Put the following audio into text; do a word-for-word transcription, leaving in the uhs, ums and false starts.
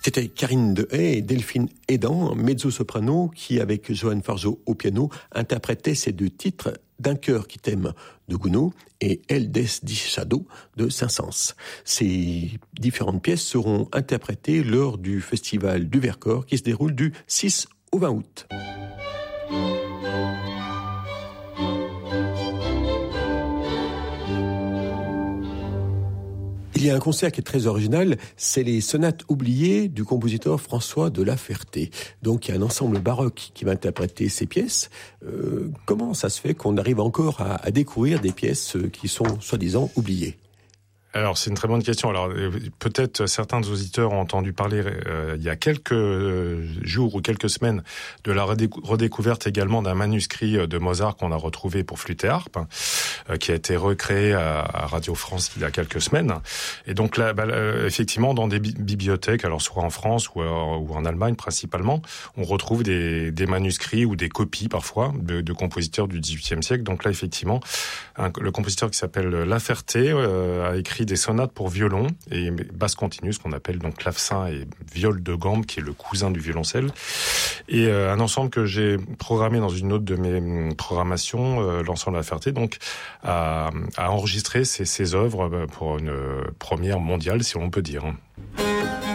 C'était Karine Dehaye et Delphine Aidan, mezzo-soprano, qui, avec Johan Fargeau au piano, interprétaient ces deux titres, D'un cœur qui t'aime de Gounod et El Des di Shadow de Saint-Saëns. Ces différentes pièces seront interprétées lors du festival du Vercors qui se déroule du six au vingt août. Il y a un concert qui est très original, c'est les sonates oubliées du compositeur François de La Ferté. Donc il y a un ensemble baroque qui va interpréter ces pièces. Euh, comment ça se fait qu'on arrive encore à, à découvrir des pièces qui sont soi-disant oubliées ? Alors, c'est une très bonne question. Alors, peut-être certains des auditeurs ont entendu parler euh, il y a quelques jours ou quelques semaines de la redécou- redécouverte également d'un manuscrit de Mozart qu'on a retrouvé pour flûte et harpe, euh, qui a été recréé à, à Radio France il y a quelques semaines. Et donc là, bah, là effectivement, dans des bi- bibliothèques, alors soit en France ou, euh, ou en Allemagne principalement, on retrouve des, des manuscrits ou des copies parfois de, de compositeurs du dix-huitième siècle. Donc là, effectivement, un, le compositeur qui s'appelle La Ferté euh, a écrit des sonates pour violon et basse continue, ce qu'on appelle donc clavecin et viol de gambe, qui est le cousin du violoncelle. Et euh, un ensemble que j'ai programmé dans une autre de mes programmations, euh, l'ensemble La Ferté, donc a, a enregistré ces, ces œuvres pour une première mondiale, si on peut dire.